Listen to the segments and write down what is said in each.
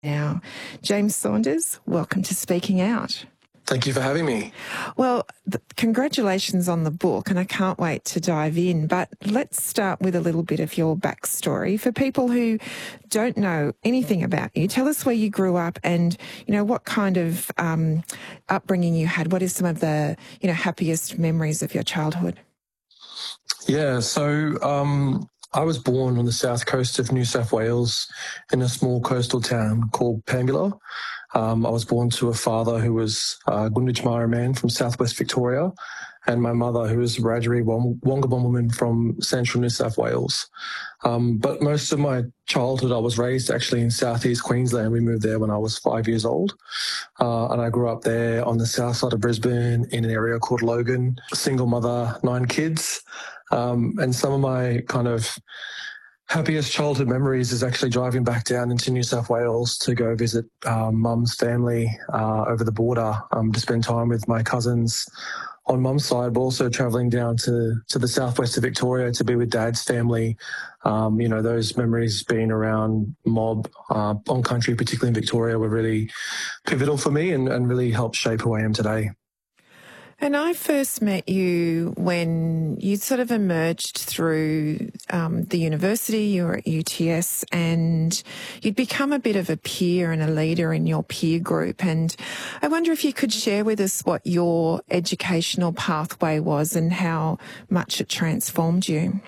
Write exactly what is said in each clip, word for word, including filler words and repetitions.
Now, James Saunders, welcome to Speaking Out. Thank you for having me. Well, th- congratulations on the book, and I can't wait to dive in. But let's start with a little bit of your backstory. For people who don't know anything about you, tell us where you grew up and, you know, what kind of um, upbringing you had. What are some of the, you know, happiest memories of your childhood? Yeah, so um, I was born on the south coast of New South Wales in a small coastal town called Pambula. Um, I was born to a father who was a Gunditj Mara man from southwest Victoria, and my mother who was a Wiradjuri Wongaboom woman from central New South Wales. Um, but most of my childhood I was raised actually in southeast Queensland. We moved there when I was five years old. Uh, and I grew up there on the south side of Brisbane in an area called Logan, single mother, nine kids. Um, and some of my kind of happiest childhood memories is actually driving back down into New South Wales to go visit um, mum's family uh, over the border um, to spend time with my cousins on mum's side, but also travelling down to, to the southwest of Victoria to be with dad's family. Um, you know, those memories being around mob uh, on country, particularly in Victoria, were really pivotal for me and, and really helped shape who I am today. And I first met you when you sort of emerged through um, the university. You were at U T S and you'd become a bit of a peer and a leader in your peer group. And I wonder if you could share with us what your educational pathway was and how much it transformed you.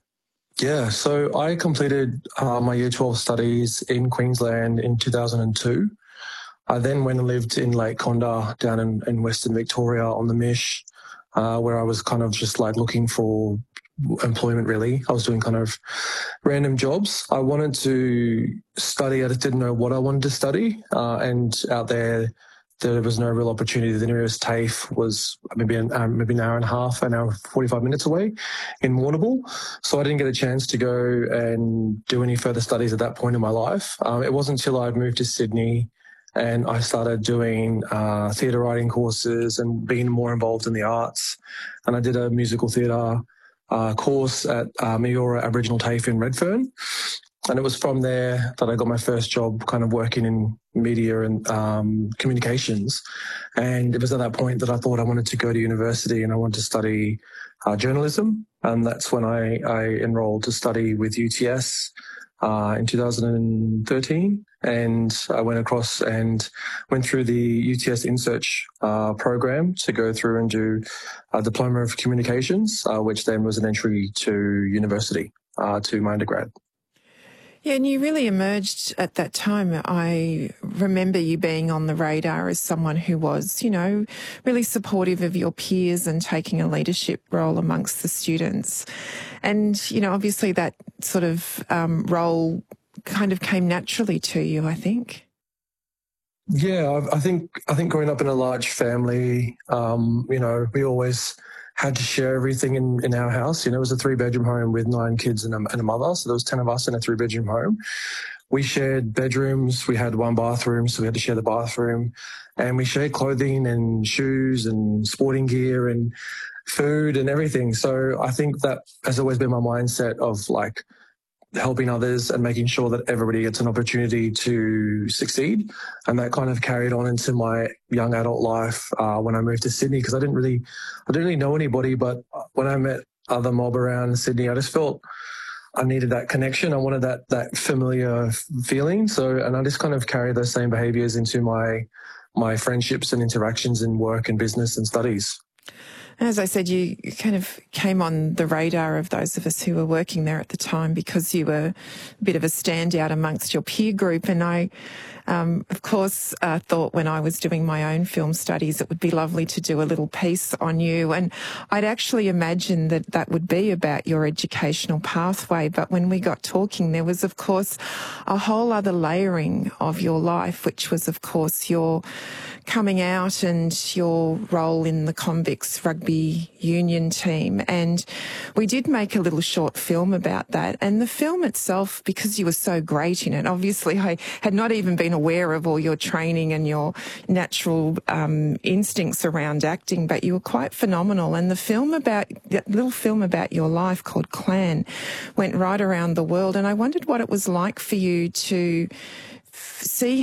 Yeah, so I completed uh, my Year twelve studies in Queensland in two thousand two. I then went and lived in Lake Condah down in, in Western Victoria on the Mish, uh, where I was kind of just like looking for employment really. I was doing kind of random jobs. I wanted to study. I just didn't know what I wanted to study. Uh, and out there, there was no real opportunity. The nearest TAFE was maybe an, um, maybe an hour and a half, an hour, forty-five minutes away in Warrnambool. So I didn't get a chance to go and do any further studies at that point in my life. Um, it wasn't until I'd moved to Sydney and I started doing uh, theatre writing courses and being more involved in the arts. And I did a musical theatre uh, course at uh, Meora Aboriginal TAFE in Redfern. And it was from there that I got my first job kind of working in media and um, communications. And it was at that point that I thought I wanted to go to university and I wanted to study uh, journalism. And that's when I, I enrolled to study with U T S uh, in two thousand thirteen. And I went across and went through the U T S InSearch uh, program to go through and do a Diploma of Communications, uh, which then was an entry to university, uh, to my undergrad. Yeah, and you really emerged at that time. I remember you being on the radar as someone who was, you know, really supportive of your peers and taking a leadership role amongst the students. And, you know, obviously that sort of um, role kind of came naturally to you, I think. Yeah, I think I think growing up in a large family, um, you know, we always had to share everything in, in our house. You know, it was a three-bedroom home with nine kids and a, and a mother, so there was ten of us in a three-bedroom home. We shared bedrooms. We had one bathroom, so we had to share the bathroom. And we shared clothing and shoes and sporting gear and food and everything. So I think that has always been my mindset of, like, helping others and making sure that everybody gets an opportunity to succeed. And that kind of carried on into my young adult life uh, when I moved to Sydney, because I didn't really, I didn't really know anybody. But when I met other mob around Sydney, I just felt I needed that connection. I wanted that that familiar feeling. So, and I just kind of carried those same behaviours into my my friendships and interactions in work and business and studies. As I said, you kind of came on the radar of those of us who were working there at the time because you were a bit of a standout amongst your peer group. And I, um, of course, uh, thought when I was doing my own film studies, it would be lovely to do a little piece on you. And I'd actually imagined that that would be about your educational pathway. But when we got talking, there was, of course, a whole other layering of your life, which was, of course, your coming out and your role in the convicts rugby union team. And we did make a little short film about that. And the film itself, because you were so great in it, obviously I had not even been aware of all your training and your natural um, instincts around acting, but you were quite phenomenal. And the film about, that little film about your life called Clan went right around the world. And I wondered what it was like for you to see